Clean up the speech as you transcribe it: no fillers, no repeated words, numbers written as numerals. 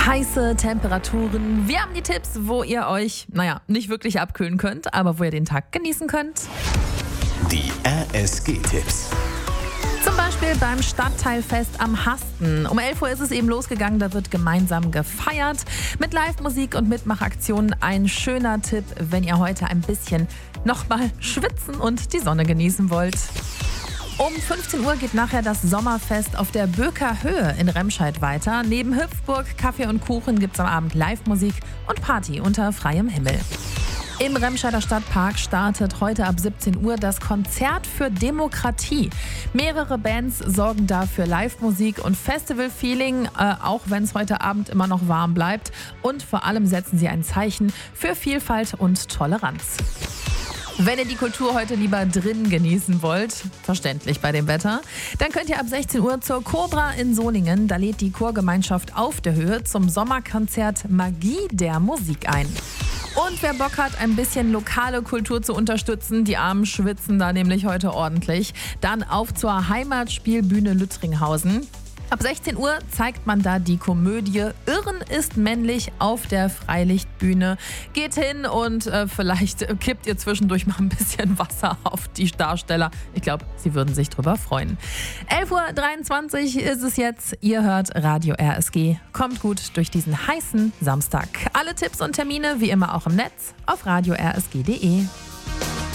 Heiße Temperaturen. Wir haben die Tipps, wo ihr euch, nicht wirklich abkühlen könnt, aber wo ihr den Tag genießen könnt. Die RSG-Tipps. Zum Beispiel beim Stadtteilfest am Hasten. Um 11 Uhr ist es eben losgegangen, da wird gemeinsam gefeiert. Mit Live-Musik und Mitmachaktionen ein schöner Tipp, wenn ihr heute ein bisschen nochmal schwitzen und die Sonne genießen wollt. Um 15 Uhr geht nachher das Sommerfest auf der Böker Höhe in Remscheid weiter. Neben Hüpfburg, Kaffee und Kuchen gibt es am Abend Live-Musik und Party unter freiem Himmel. Im Remscheider Stadtpark startet heute ab 17 Uhr das Konzert für Demokratie. Mehrere Bands sorgen da für Live-Musik und Festival-Feeling, auch wenn es heute Abend immer noch warm bleibt. Und vor allem setzen sie ein Zeichen für Vielfalt und Toleranz. Wenn ihr die Kultur heute lieber drin genießen wollt, verständlich bei dem Wetter, dann könnt ihr ab 16 Uhr zur Cobra in Solingen. Da lädt die Chorgemeinschaft auf der Höhe zum Sommerkonzert Magie der Musik ein. Und wer Bock hat, ein bisschen lokale Kultur zu unterstützen, die Armen schwitzen da nämlich heute ordentlich, dann auf zur Heimatspielbühne Lüttringhausen. Ab 16 Uhr zeigt man da die Komödie Irren ist männlich auf der Freilichtbühne. Geht hin und vielleicht kippt ihr zwischendurch mal ein bisschen Wasser auf die Darsteller. Ich glaube, sie würden sich drüber freuen. 11.23 Uhr ist es jetzt. Ihr hört Radio RSG. Kommt gut durch diesen heißen Samstag. Alle Tipps und Termine wie immer auch im Netz auf radio-rsg.de.